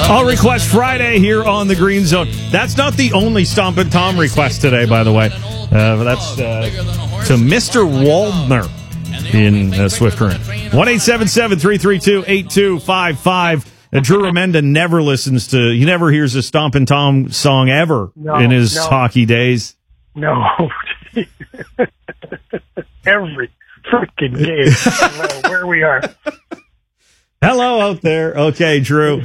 All Request Friday here on the Green Zone. That's not the only Stompin' Tom request today, by the way. That's to Mr. Waldner in Swift Current. 1-877-332-8255. Drew Remenda never he never hears a Stompin' Tom song ever in his hockey days. No. Every freaking game, no matter where we are. Hello out there. Okay, Drew.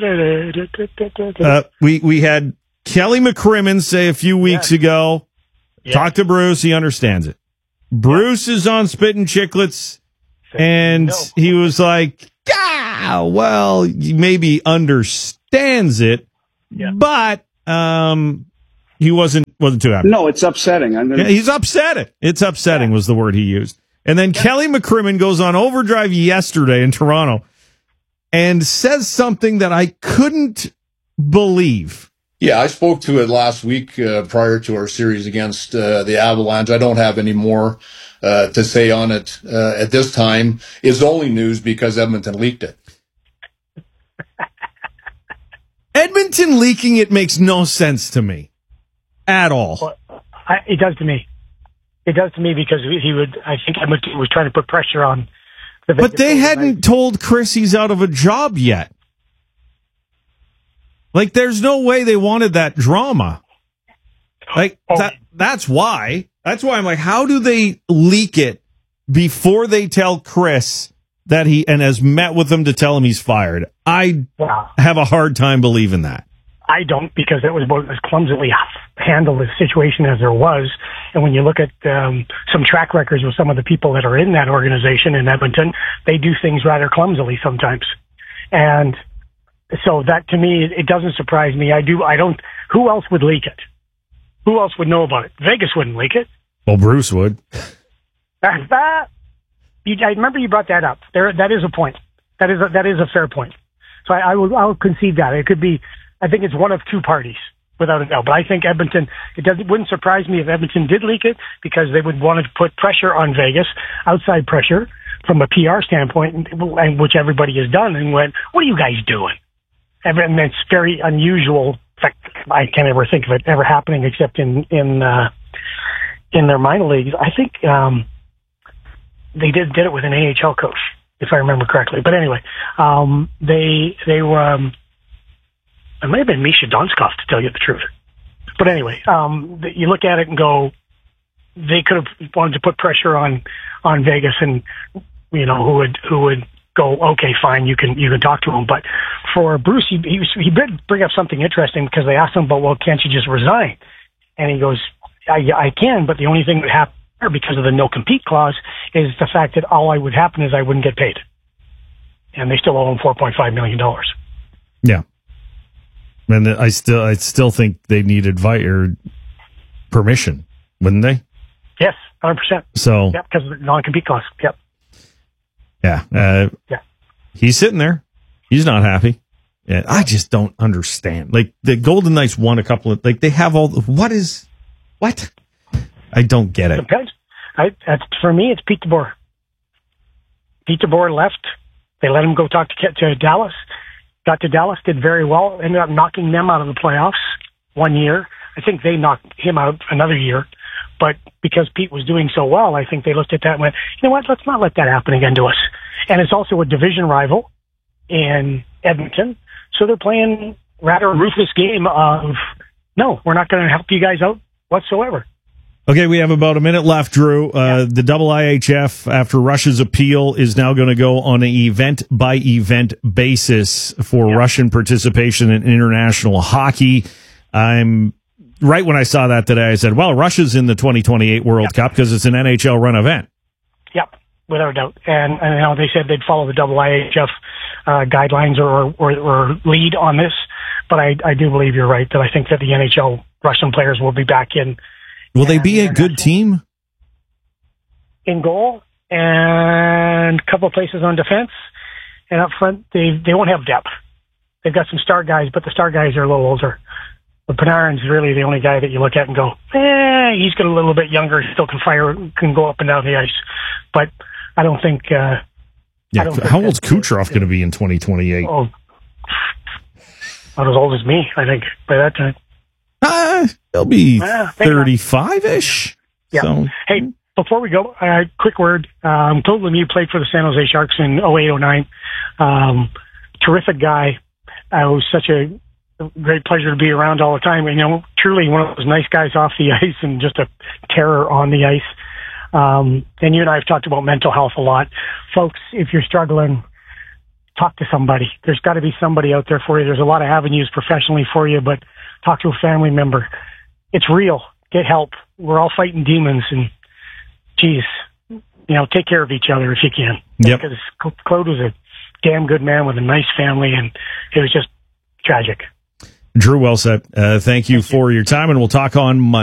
We had Kelly McCrimmon say a few weeks ago, talk to Bruce, he understands it. Bruce is on Spittin' Chicklets, and he was like, well, he maybe understands it, but he wasn't too happy. No, it's upsetting. He's upsetting. It's upsetting was the word he used. And then Kelly McCrimmon goes on Overdrive yesterday in Toronto and says something that I couldn't believe. Yeah, I spoke to it last week prior to our series against the Avalanche. I don't have any more to say on it at this time. It's only news because Edmonton leaked it. Edmonton leaking it makes no sense to me at all. Well, it does to me. It does to me because I think Edmonton was trying to put pressure on. But they hadn't told Chris he's out of a job yet. Like, there's no way they wanted that drama. Like, that's why. That's why I'm like, how do they leak it before they tell Chris that and has met with him to tell him he's fired? I have a hard time believing that. I don't, because it was about as clumsily handled a situation as there was. And when you look at some track records with some of the people that are in that organization in Edmonton, they do things rather clumsily sometimes. And so that, to me, it doesn't surprise me. Who else would leak it? Who else would know about it? Vegas wouldn't leak it. Well, Bruce would. I remember you brought that up. That is a point. That is a fair point. So I'll concede that. It could be, I think it's one of two parties, without a doubt. But I think Edmonton, it wouldn't surprise me if Edmonton did leak it, because they would want to put pressure on Vegas, outside pressure from a PR standpoint, and which everybody has done, and went, what are you guys doing? And it's very unusual. In fact, I can't ever think of it ever happening except in their minor leagues. I think they did it with an AHL coach, if I remember correctly. But anyway, they were. It may have been Misha Donskov, to tell you the truth. But anyway, you look at it and go, they could have wanted to put pressure on Vegas, and who would go, okay, fine, you can talk to him. But for Bruce, he did bring up something interesting, because they asked him about, well, can't you just resign? And he goes, I can, but the only thing that would happen because of the no compete clause is the fact that all I would happen is I wouldn't get paid, and they still owe him $4.5 million. Yeah. And I still think they need advice or permission, wouldn't they? Yes, 100%. So, because of the non-compete clause. Yep. Yeah. He's sitting there. He's not happy. Yeah, I just don't understand. Like, the Golden Knights won a couple of, they have all, what? I don't get it. For me, it's Pete DeBoer. Pete DeBoer left. They let him go talk to Dallas. Got to Dallas, did very well, ended up knocking them out of the playoffs 1 year. I think they knocked him out another year. But because Pete was doing so well, I think they looked at that and went, you know what, let's not let that happen again to us. And it's also a division rival in Edmonton. So they're playing rather a ruthless game of, no, we're not going to help you guys out whatsoever. Okay, we have about a minute left, Drew. The IIHF, after Russia's appeal, is now going to go on an event-by-event basis for Russian participation in international hockey. I'm right when I saw that today, I said, well, Russia's in the 2028 World Cup because it's an NHL-run event. Yep, without a doubt. And they said they'd follow the IIHF guidelines or lead on this. But I do believe you're right, that I think that the NHL Russian players will be back in. Will they be a good team? In goal and a couple of places on defense. And up front, they won't have depth. They've got some star guys, but the star guys are a little older. But Panarin's really the only guy that you look at and go, he's got a little bit younger, still can go up and down the ice. But I don't think... how old's Kucherov going to be in 2028? Oh, Not as old as me, I think, by that time. He'll be 35-ish. Yeah. So. Hey, before we go, quick word. Claude Lemieux played for the San Jose Sharks in 08-09. Terrific guy. It was such a great pleasure to be around all the time. And, truly one of those nice guys off the ice and just a terror on the ice. And you and I have talked about mental health a lot. Folks, if you're struggling, talk to somebody. There's got to be somebody out there for you. There's a lot of avenues professionally for you, but talk to a family member. It's real. Get help. We're all fighting demons, and geez, take care of each other if you can. Yep. Because Claude was a damn good man with a nice family, and it was just tragic. Drew, well said. Thank you for your time, and we'll talk on Monday.